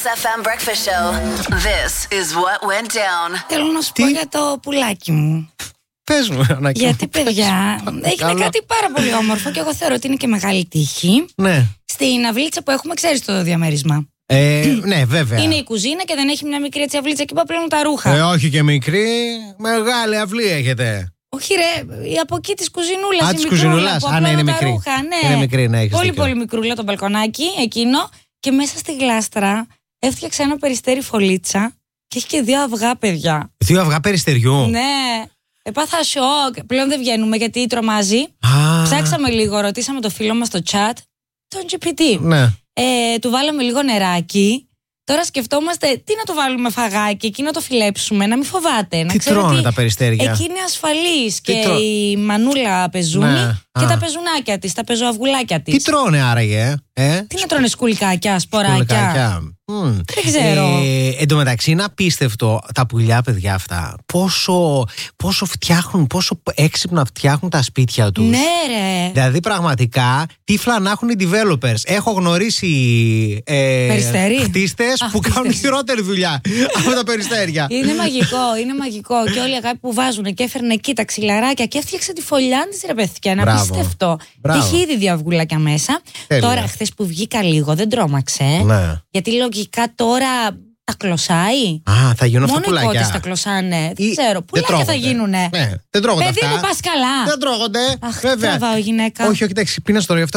FM breakfast show. This is what went down. Θέλω να σου πω για το πουλάκι μου. Πες μου, Ανάκη. Γιατί, παιδιά, έγινε κάτι πάρα πολύ όμορφο και εγώ θεωρώ ότι είναι και μεγάλη τύχη. Ναι. Στην αυλίτσα που έχουμε, ξέρεις το διαμέρισμα. Ναι, βέβαια. Είναι η κουζίνα και δεν έχει μια μικρή έτσι αυλίτσα εκεί που απλώνουν τα ρούχα. Όχι και μικρή, μεγάλη αυλή έχετε. Όχι, ρε, από εκεί τη κουζινούλα. Τη κουζινούλα. Ναι, είναι μικρή. Ρούχα, ναι. Είναι μικρή, ναι, έχεις πολύ, δίκιο. πολύ μικρούλα το μπαλκονάκι, εκείνο. Και μέσα στη γλάστρα έφτιαξε ένα περιστέρι φωλίτσα και έχει και 2 αυγά, παιδιά. 2 αυγά περιστεριού. Ναι. Έπαθα σοκ. Πλέον δεν βγαίνουμε γιατί τρομάζει. Ψάξαμε λίγο, ρωτήσαμε το φίλο μας στο chat, τον GPT. Ναι. Του βάλαμε λίγο νεράκι. Τώρα σκεφτόμαστε τι να του βάλουμε φαγάκι, εκεί να το φιλέψουμε, να μην φοβάται. Να Τι ξέρει τρώνε ότι τα περιστέρια. εκεί είναι ασφαλής και η μανούλα πεζούνι και τα πεζουνάκια της, τα πεζοαυγουλάκια της. Τι τρώνε άραγε, Τι να τρώνε, σκουλικάκια, σποράκια. Δεν ξέρω. Εν τω μεταξύ είναι απίστευτο τα πουλιά, παιδιά, αυτά. Πόσο φτιάχνουν, πόσο έξυπνα φτιάχνουν τα σπίτια τους. Ναι, ρε. Δηλαδή πραγματικά τύφλα να έχουν οι developers. Έχω γνωρίσει χτίστες που κάνουν χειρότερη δουλειά από τα περιστέρια. Είναι μαγικό, είναι μαγικό. Και όλη η αγάπη που βάζουν και έφερνε εκεί τα ξυλαράκια και έφτιαξε τη φωλιά της, ρε παιδιά. Είναι απίστευτο. Και έχει ήδη 2 αυγουλάκια μέσα. Τέλεια. Τώρα, χθες που βγήκα λίγο, δεν τρόμαξε. Ναι. Γιατί λογικά τώρα τα κλωσάει. Θα γίνουν αυτά μόνο οι κότες τα πουλάκια. κλωσάνε. Δεν ξέρω. Πουλάκια θα γίνουνε. Ναι, δεν τρώγονται Παιδί αυτά. μου, πας καλά. Δεν τρώγονται. Αχ, Βέβαια. τραβάω γυναίκα. Όχι, εντάξει, πίνας τώρα γι' αυτό.